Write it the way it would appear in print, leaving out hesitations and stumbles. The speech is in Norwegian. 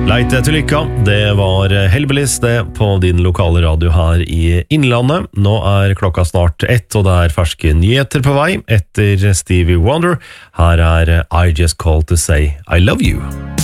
Leit etter lykka, det var Hellbillies det på din lokale radio her i Innlandet. Nå er klokka snart 1, og det er ferske nyheter på vei etter Stevie Wonder. Her er I Just Called to Say I Love You.